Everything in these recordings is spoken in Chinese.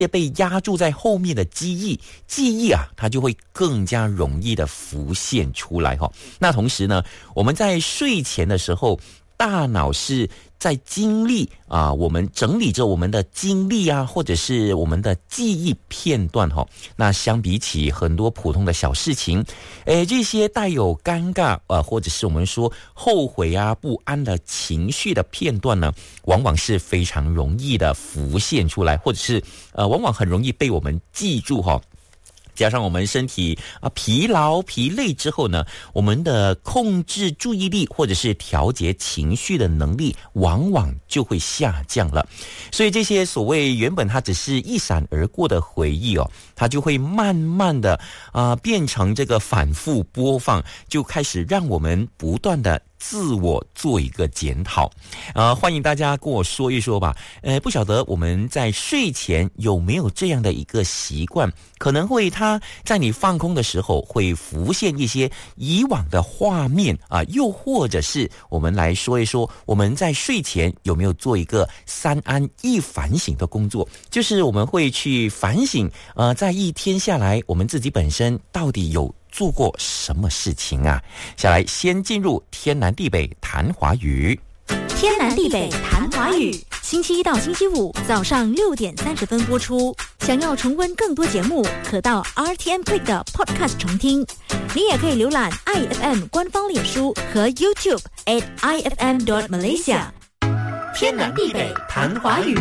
被压住在后面的记忆啊，它就会更加容易的浮现出来哈。那同时呢，我们在睡前的时候，大脑是在经历我们整理着我们的经历啊，或者是我们的记忆片段哈。那相比起很多普通的小事情，这些带有尴尬或者是我们说后悔啊、不安的情绪的片段呢，往往是非常容易的浮现出来，或者是往往很容易被我们记住哈。加上我们身体疲劳疲累之后呢，我们的控制注意力或者是调节情绪的能力往往就会下降了。所以这些所谓原本它只是一闪而过的回忆它就会慢慢的变成这个反复播放，就开始让我们不断的自我做一个检讨。欢迎大家跟我说一说吧。不晓得我们在睡前有没有这样的一个习惯，可能会它在你放空的时候会浮现一些以往的画面又或者是我们来说一说我们在睡前有没有做一个3安1反省的工作，就是我们会去反省在一天下来我们自己本身到底有做过什么事情啊？下来先进入天南地北谈华语。 天南地北谈华语，星期一到星期五早上6点30分播出。想要重温更多节目，可到 RTM Click 的 Podcast 重听。你也可以浏览 IFM 官方脸书和 YouTube @IFM.Malaysia。天南地北谈华语。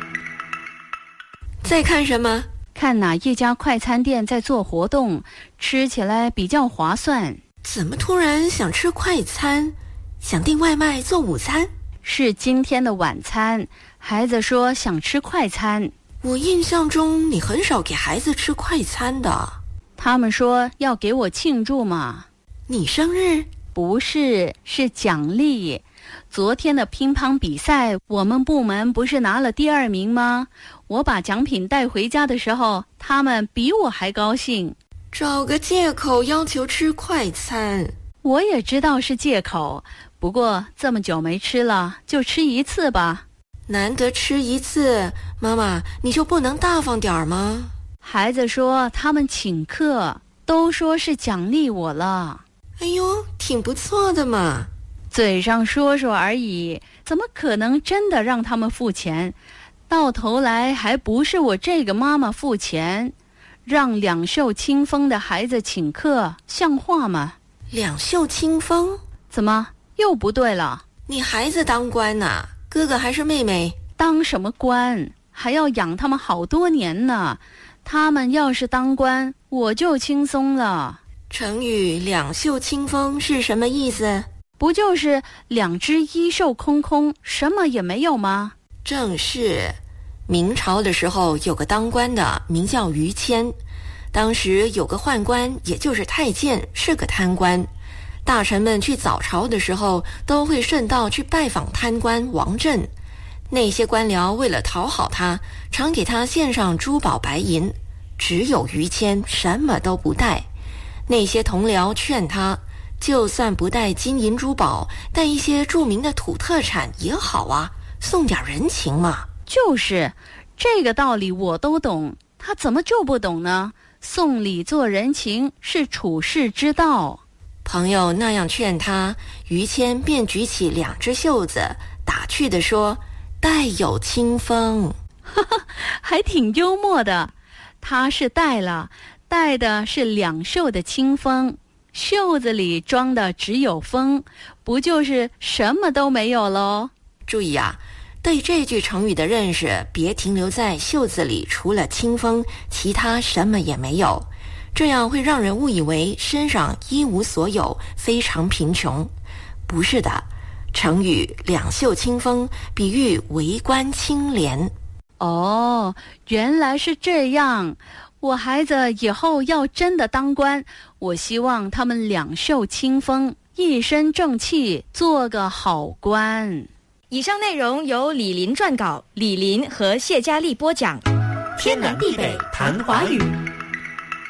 在看什么？ 看哪一家快餐店在做活动，吃起来比较划算。 怎么突然想吃快餐？想订外卖做午餐？ 是今天的晚餐，孩子说想吃快餐。 我印象中你很少给孩子吃快餐的。 他们说要给我庆祝嘛。 你生日？ 不是，是奖励。昨天的乒乓比赛，我们部门不是拿了第2名吗？我把奖品带回家的时候，他们比我还高兴。 找个借口要求吃快餐。 我也知道是借口，不过这么久没吃了，就吃一次吧。 难得吃一次，妈妈，你就不能大方点吗？ 孩子说他们请客，都说是奖励我了。 哎呦，挺不错的嘛。 嘴上说说而已，怎么可能真的让他们付钱？到头来还不是我这个妈妈付钱，让两袖清风的孩子请客，像话吗？ 两袖清风？ 怎么又不对了？ 你孩子当官呢，哥哥还是妹妹？ 当什么官？还要养他们好多年呢。他们要是当官，我就轻松了。 成语两袖清风是什么意思？ 不就是两只衣袖空空，什么也没有吗？ 正是。明朝的时候有个当官的名叫于谦，当时有个宦官，也就是太监，是个贪官。大臣们去早朝的时候都会顺道去拜访贪官王振，那些官僚为了讨好他，常给他献上珠宝白银，只有于谦什么都不带。那些同僚劝他，就算不带金银珠宝，带一些著名的土特产也好啊，送点人情嘛。 就是这个道理我都懂，他怎么就不懂呢？送礼做人情是处世之道。 朋友那样劝他，于谦便举起两只袖子，打趣地说：“带有清风。” 还挺幽默的。他是带了，带的是两袖的清风，袖子里装的只有风，不就是什么都没有咯？ 注意啊，对这句成语的认识别停留在袖子里除了清风其他什么也没有，这样会让人误以为身上一无所有，非常贫穷。不是的，成语两袖清风比喻为官清廉。 哦，原来是这样。我孩子以后要真的当官，我希望他们两袖清风，一身正气，做个好官。 以上内容由李林撰稿，李林和谢佳丽播讲。 天南地北谈华语。